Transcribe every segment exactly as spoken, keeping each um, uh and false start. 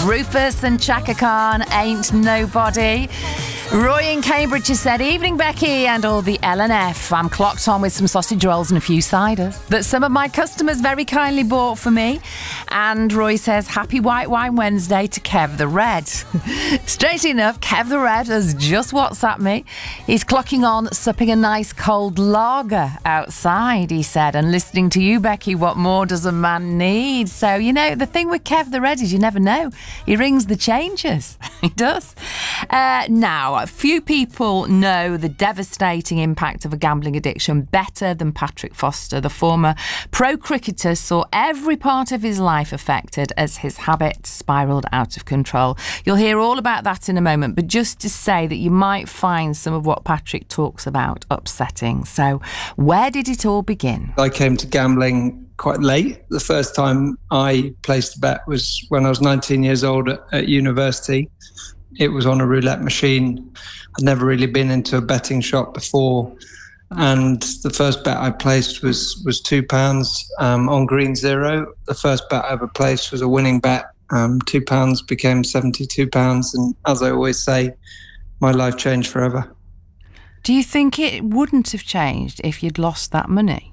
Rufus and Chaka Khan, Ain't Nobody. Roy in Cambridge has said, evening Becky and all the L N F. I'm clocked on with some sausage rolls and a few ciders that some of my customers very kindly bought for me. And Roy says, happy White Wine Wednesday to Kev the Red. Straight enough, Kev the Red has just WhatsApped me. He's clocking on, supping a nice cold lager outside, he said, and listening to you, Becky, what more does a man need? So, you know, the thing with Kev the Red is you never know. He rings the changes. He does. Uh, now, few people know the devastating impact of a gambling addiction better than Patrick Foster. The former pro cricketer saw every part of his life affected as his habit spiralled out of control. You'll hear all about that in a moment, but just to say that you might find some of what Patrick talks about upsetting. So, where did it all begin? I came to gambling quite late. The first time I placed a bet was when I was nineteen years old at, at university. It was on a roulette machine. I'd never really been into a betting shop before. And the first bet I placed was was two pounds um, on green zero. The first bet I ever placed was a winning bet. Um, two pounds became seventy-two pounds. And as I always say, my life changed forever. Do you think it wouldn't have changed if you'd lost that money?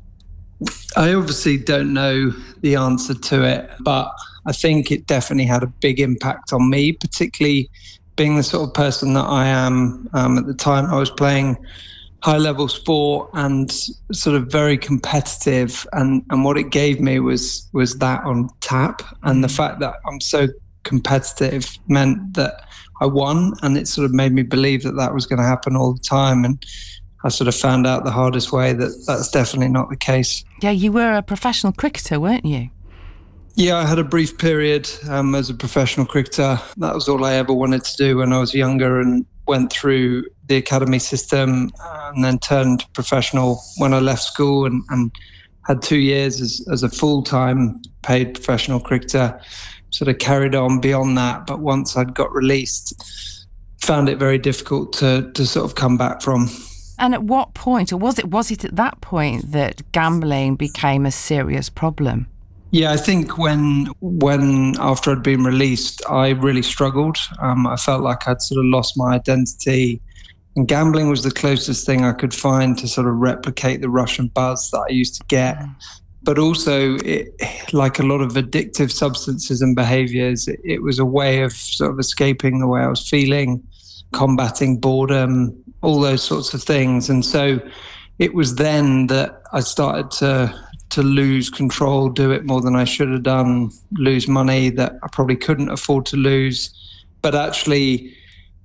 I obviously don't know the answer to it, but I think it definitely had a big impact on me, particularly being the sort of person that I am. Um, at the time, I was playing high-level sport and sort of very competitive, and, and what it gave me was was that on tap. And the fact that I'm so competitive meant that I won, and it sort of made me believe that that was going to happen all the time. And I sort of found out the hardest way that that's definitely not the case. Yeah, you were a professional cricketer, weren't you? Yeah, I had a brief period um, as a professional cricketer. That was all I ever wanted to do when I was younger, and went through the academy system and then turned professional when I left school, and, and had two years as, as a full-time paid professional cricketer. Sort of carried on beyond that, but once I'd got released, found it very difficult to to sort of come back from. And at what point, or was it was it at that point that gambling became a serious problem? Yeah, I think when when after I'd been released, I really struggled. Um, I felt like I'd sort of lost my identity, and gambling was the closest thing I could find to sort of replicate the rush and buzz that I used to get. Mm. But also, it, like a lot of addictive substances and behaviours, it, it was a way of sort of escaping the way I was feeling, combating boredom, all those sorts of things. And so it was then that I started to to lose control, do it more than I should have done, lose money that I probably couldn't afford to lose. But actually,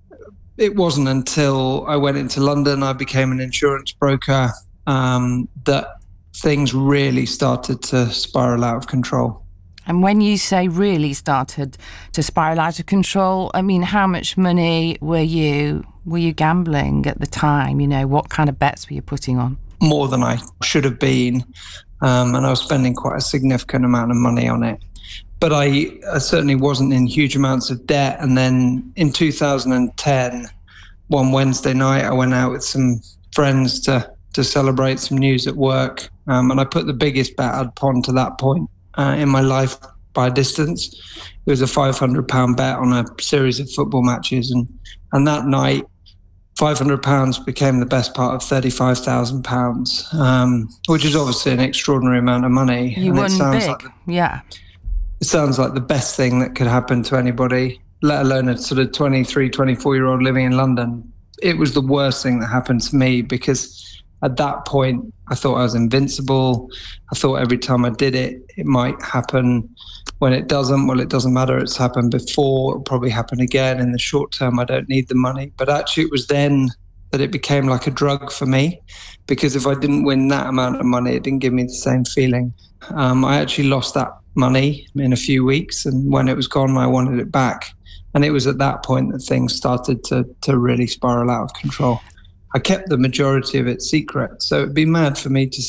it wasn't until I went into London, I became an insurance broker, um, that things really started to spiral out of control. And when you say really started to spiral out of control, I mean, how much money were you were you gambling at the time? You know, what kind of bets were you putting on? More than I should have been. Um, and I was spending quite a significant amount of money on it. But I, I certainly wasn't in huge amounts of debt. And then in two thousand ten, one Wednesday night, I went out with some friends to, to celebrate some news at work. Um, and I put the biggest bet I'd put to that point uh, in my life by distance. It was a five hundred pound bet on a series of football matches. And, and that night, five hundred pounds became the best part of thirty-five thousand pounds, um, which is obviously an extraordinary amount of money. You and won it sounds big, like the, yeah. It sounds like the best thing that could happen to anybody, let alone a sort of twenty-three, twenty-four-year-old living in London. It was the worst thing that happened to me, because at that point, I thought I was invincible. I thought every time I did it, it might happen. When it doesn't, well, it doesn't matter. It's happened before. It'll probably happen again. In the short term, I don't need the money. But actually, it was then that it became like a drug for me, because if I didn't win that amount of money, it didn't give me the same feeling. Um, I actually lost that money in a few weeks, and when it was gone, I wanted it back. And it was at that point that things started to to really spiral out of control. I kept the majority of it secret, so it'd be mad for me to